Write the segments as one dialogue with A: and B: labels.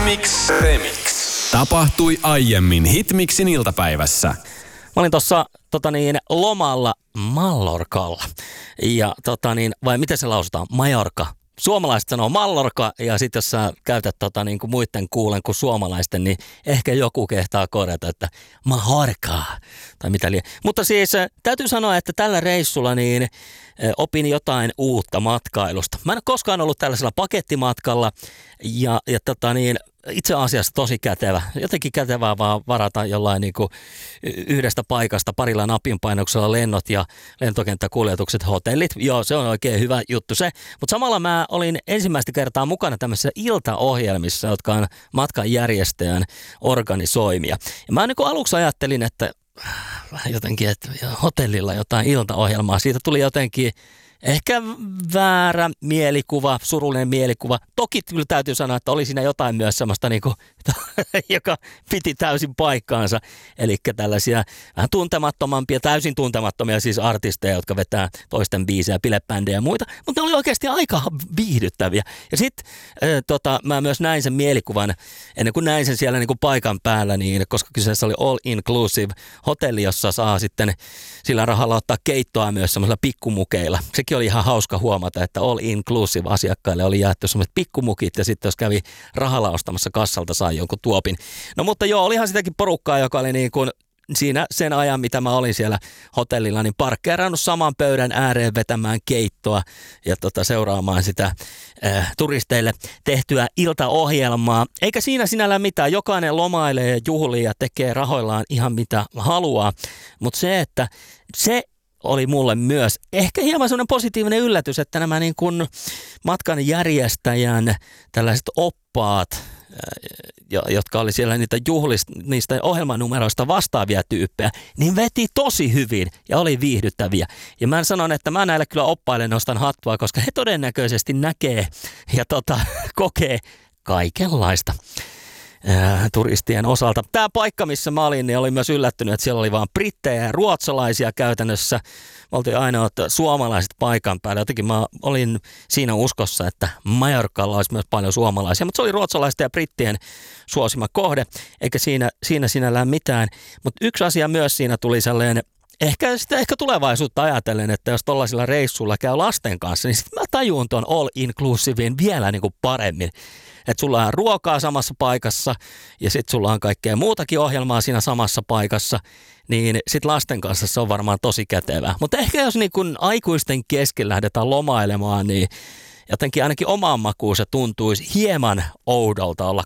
A: Hitmix Remix. Tapahtui aiemmin Hitmixin iltapäivässä.
B: Mä olin tuossa lomalla Mallorcalla. Ja vai miten se lausutaan? Majorca. Suomalaiset sanoo Mallorca, ja sitten jos sä käytät muiden kuulen kuin suomalaisten, niin ehkä joku kehtaa korjata, että Majorca tai mitä liian. Mutta siis täytyy sanoa, että tällä reissulla niin opin jotain uutta matkailusta. Mä en ole koskaan ollut tällaisella pakettimatkalla ja itse asiassa tosi kätevä. Jotenkin kätevää vaan varata jollain yhdestä paikasta parilla napinpainoksella lennot ja lentokenttäkuljetukset, hotellit. Joo, se on oikein hyvä juttu se. Mutta samalla mä olin ensimmäistä kertaa mukana tämmöisissä iltaohjelmissa, jotka on matkanjärjestäjän organisoimia. Ja mä aluksi ajattelin, että jotenkin, että hotellilla jotain iltaohjelmaa. Siitä tuli jotenkin ehkä väärä mielikuva, surullinen mielikuva. Toki kyllä täytyy sanoa, että oli siinä jotain myös semmoista, joka piti täysin paikkaansa. Eli tällaisia vähän tuntemattomampia, täysin tuntemattomia siis artisteja, jotka vetää toisten biisejä, bilebändejä ja muita. Mutta ne oli oikeasti aika viihdyttäviä. Ja sitten mä myös näin sen mielikuvan, ennen kuin näin sen siellä paikan päällä, niin, koska kyseessä oli all inclusive hotelli, jossa saa sitten sillä rahalla ottaa keittoa myös semmoisilla pikkumukeilla. Sekin oli ihan hauska huomata, että all inclusive asiakkaille oli jaettu sellaiset pikkumukit ja sitten jos kävi rahalla ostamassa kassalta sai jonkun tuopin. No mutta joo, olihan sitäkin porukkaa, joka oli siinä sen ajan, mitä mä olin siellä hotellilla, niin parkkeerannut saman pöydän ääreen vetämään keittoa ja seuraamaan sitä turisteille tehtyä iltaohjelmaa. Eikä siinä sinällään mitään. Jokainen lomailee ja juhlii ja tekee rahoillaan ihan mitä haluaa. Mutta se oli mulle myös ehkä hieman sellainen positiivinen yllätys, että nämä matkan järjestäjän tällaiset oppaat, jotka oli siellä niistä ohjelmanumeroista vastaavia tyyppejä, niin veti tosi hyvin ja oli viihdyttäviä. Ja mä sanon, että mä näille kyllä oppaille nostan hattua, koska he todennäköisesti näkee ja kokee kaikenlaista turistien osalta. Tämä paikka, missä mä olin, niin oli myös yllättynyt, että siellä oli vaan brittejä ja ruotsalaisia käytännössä. Me oltiin ainoat suomalaiset paikan päällä. Jotenkin mä olin siinä uskossa, että Majorcalla olisi myös paljon suomalaisia, mutta se oli ruotsalaisten ja brittien suosima kohde, eikä siinä sinällään mitään. Mutta yksi asia myös siinä tuli sellainen, ehkä tulevaisuutta ajatellen, että jos tollaisilla reissuilla käy lasten kanssa, niin sitten mä tajuun tuon all inclusivein vielä paremmin. Että sulla on ruokaa samassa paikassa ja sitten sulla on kaikkea muutakin ohjelmaa siinä samassa paikassa, niin sitten lasten kanssa se on varmaan tosi kätevää. Mutta ehkä jos aikuisten kesken lähdetään lomailemaan, niin jotenkin ainakin omaan makuun se tuntuisi hieman oudolta olla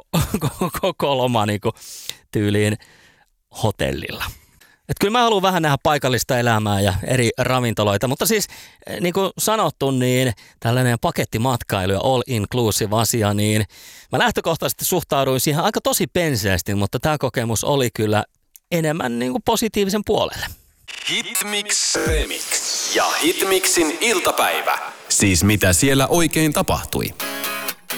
B: koko loma tyyliin hotellilla. Että kyllä mä haluan vähän nähdä paikallista elämää ja eri ravintoloita, mutta siis niin kuin sanottu, niin tällainen pakettimatkailu ja all inclusive asia, niin mä lähtökohtaisesti suhtauduin siihen aika tosi penseästi, mutta tämä kokemus oli kyllä enemmän positiivisen puolelle.
A: Hitmix Remix ja Hitmixin iltapäivä. Siis mitä siellä oikein tapahtui?